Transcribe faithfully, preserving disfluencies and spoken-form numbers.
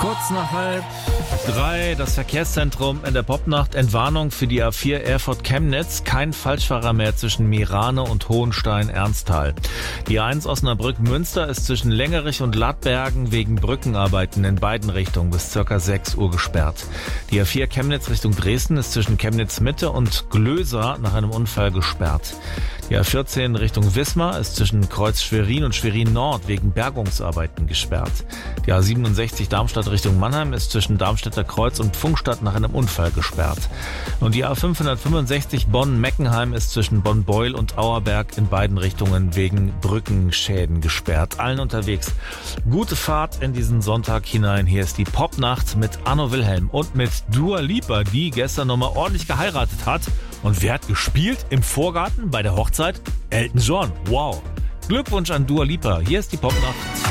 Kurz nach halb drei, das Verkehrszentrum in der Popnacht. Entwarnung für die A vier Erfurt-Chemnitz. Kein Falschfahrer mehr zwischen Mirane und Hohenstein-Ernsthal. Die A eins Osnabrück-Münster ist zwischen Längerich und Ladbergen wegen Brückenarbeiten in beiden Richtungen bis ca. sechs Uhr gesperrt. Die A vier Chemnitz Richtung Dresden ist zwischen Chemnitz-Mitte und Glöser nach einem Unfall gesperrt. Die A vierzehn Richtung Wismar ist zwischen Kreuz Schwerin und Schwerin Nord wegen Bergungsarbeiten gesperrt. Die A siebenundsechzig Darmstadt Richtung Mannheim ist zwischen Darmstädter Kreuz und Pfungstadt nach einem Unfall gesperrt. Und die A fünfhundertfünfundsechzig Bonn-Meckenheim ist zwischen Bonn-Beul und Auerberg in beiden Richtungen wegen Brückenschäden gesperrt. Allen unterwegs gute Fahrt in diesen Sonntag hinein. Hier ist die Popnacht mit Arno Wilhelm und mit Dua Lipa, die gestern nochmal ordentlich geheiratet hat. Und wer hat gespielt im Vorgarten bei der Hochzeit? Elton John. Wow. Glückwunsch an Dua Lipa. Hier ist die Popnacht.